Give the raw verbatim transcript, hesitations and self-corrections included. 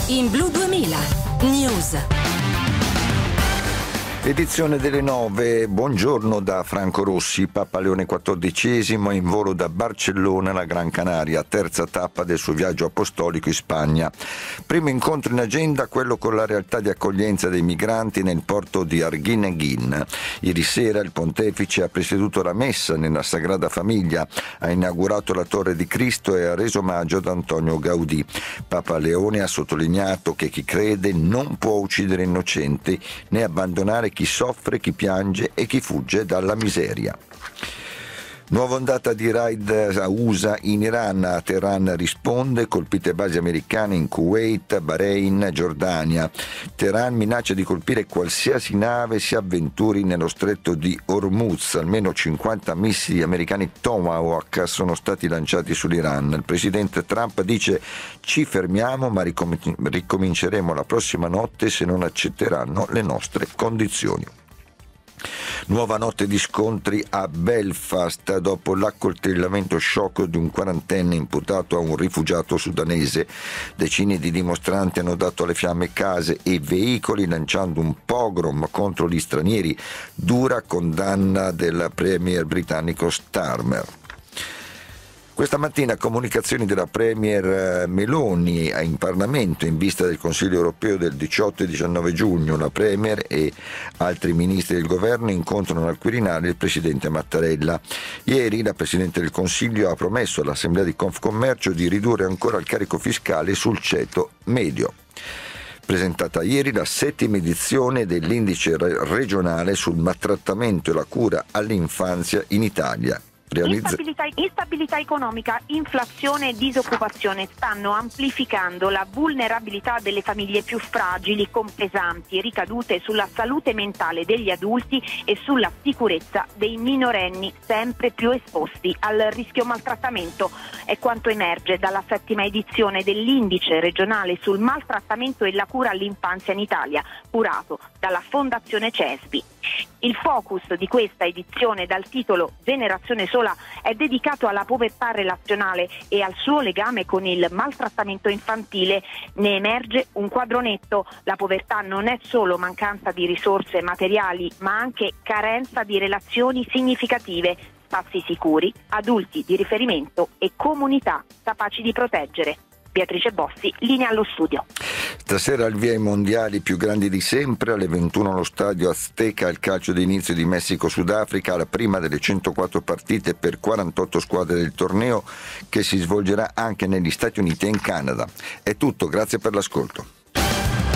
In Blu duemila News. Edizione delle nove, buongiorno da Franco Rossi. Papa Leone quattordicesimo in volo da Barcellona alla Gran Canaria, terza tappa del suo viaggio apostolico in Spagna. Primo incontro in agenda, quello con la realtà di accoglienza dei migranti nel porto di Arguineguín. Ieri sera il pontefice ha presieduto la messa nella Sagrada Famiglia, ha inaugurato la Torre di Cristo e ha reso omaggio ad Antonio Gaudì. Papa Leone ha sottolineato che chi crede non può uccidere innocenti né abbandonare chi soffre, chi piange e chi fugge dalla miseria. Nuova ondata di raid U S A in Iran. A Teheran risponde, colpite basi americane in Kuwait, Bahrain, Giordania. Teheran minaccia di colpire qualsiasi nave si avventuri nello stretto di Hormuz. Almeno cinquanta missili americani Tomahawk sono stati lanciati sull'Iran. Il presidente Trump dice: ci fermiamo ma ricom- ricominceremo la prossima notte se non accetteranno le nostre condizioni. Nuova notte di scontri a Belfast dopo l'accoltellamento sciocco di un quarantenne imputato a un rifugiato sudanese. Decine di dimostranti hanno dato alle fiamme case e veicoli lanciando un pogrom contro gli stranieri. Dura condanna del premier britannico Starmer. Questa mattina comunicazioni della Premier Meloni in Parlamento in vista del Consiglio europeo del diciotto e diciannove giugno. La Premier e altri ministri del governo incontrano al Quirinale il Presidente Mattarella. Ieri la Presidente del Consiglio ha promesso all'Assemblea di Confcommercio di ridurre ancora il carico fiscale sul ceto medio. Presentata ieri la settima edizione dell'indice regionale sul maltrattamento e la cura all'infanzia in Italia. Instabilità, instabilità economica, inflazione e disoccupazione stanno amplificando la vulnerabilità delle famiglie più fragili, con pesanti ricadute sulla salute mentale degli adulti e sulla sicurezza dei minorenni, sempre più esposti al rischio maltrattamento. È quanto emerge dalla settima edizione dell'indice regionale sul maltrattamento e la cura all'infanzia in Italia, curato dalla Fondazione CESPI. Il focus di questa edizione, dal titolo Generazione Sola, è dedicato alla povertà relazionale e al suo legame con il maltrattamento infantile. Ne emerge un quadro netto: la povertà non è solo mancanza di risorse materiali, ma anche carenza di relazioni significative, spazi sicuri, adulti di riferimento e comunità capaci di proteggere. Beatrice Bossi, linea allo studio. Stasera al via i mondiali più grandi di sempre, alle ventuno allo stadio Azteca il calcio d'inizio di Messico-Sudafrica, la prima delle centoquattro partite per quarantotto squadre del torneo che si svolgerà anche negli Stati Uniti e in Canada. È tutto, grazie per l'ascolto.